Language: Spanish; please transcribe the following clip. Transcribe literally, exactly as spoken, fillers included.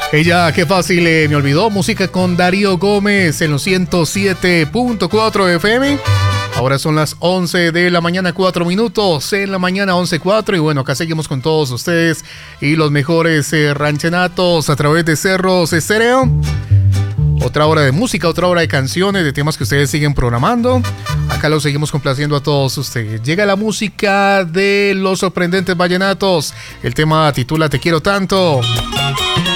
Ella, qué fácil, eh, me olvidó. Música con Darío Gómez en los ciento siete punto cuatro F M. Ahora son las once de la mañana, cuatro minutos. En la mañana, once cuatro. Y bueno, acá seguimos con todos ustedes y los mejores eh, ranchenatos a través de Cerros Estéreo. Otra hora de música, otra hora de canciones, de temas que ustedes siguen programando. Acá los seguimos complaciendo a todos ustedes. Llega la música de los sorprendentes vallenatos. El tema titula Te quiero tanto.